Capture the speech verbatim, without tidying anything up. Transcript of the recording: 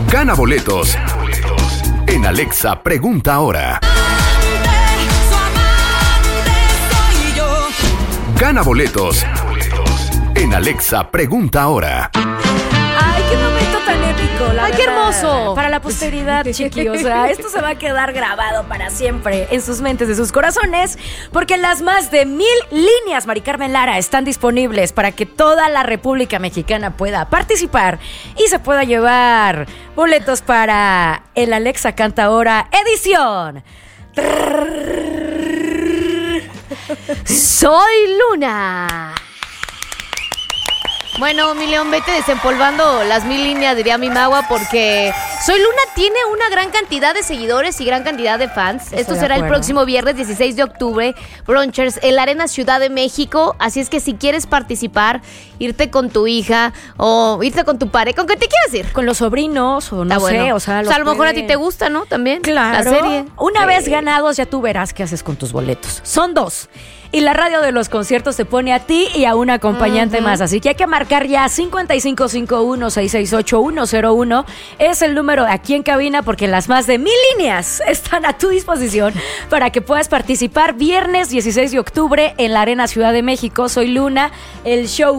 Gana boletos en Alexa Pregunta Ahora. Gana boletos en Alexa Pregunta Ahora. Ay, qué momento tan épico, la Ay, verdad. qué hermoso. Para la posteridad, chiqui. O sea, esto se va a quedar grabado para siempre en sus mentes, en sus corazones, porque las más de mil líneas, Mari Carmen Lara, están disponibles para que toda la República Mexicana pueda participar y se pueda llevar boletos para el Alexa Canta Ahora edición. Soy Luna. Bueno, mi León, vete desempolvando las mil líneas, diría mi magua, porque Soy Luna tiene una gran cantidad de seguidores y gran cantidad de fans. Estoy Esto de será el acuerdo. próximo viernes dieciséis de octubre, Bronchers, en la Arena Ciudad de México. Así es que si quieres participar, irte con tu hija o irte con tu pareja, ¿con qué te quieres ir? Con los sobrinos o no Está sé, bueno. o sea, O los sea, a lo mejor a ti pueden- te gusta, ¿no? También Claro. la serie. Una Sí. vez ganados, ya tú verás qué haces con tus boletos. Son dos. Y la radio de los conciertos te pone a ti y a un acompañante Uh-huh. más. Así que hay que marcar ya cincuenta y cinco cincuenta y uno, sesenta y seis ochenta y uno cero uno. Es el número aquí en cabina porque las más de mil líneas están a tu disposición para que puedas participar viernes dieciséis de octubre en la Arena Ciudad de México. Soy Luna, el show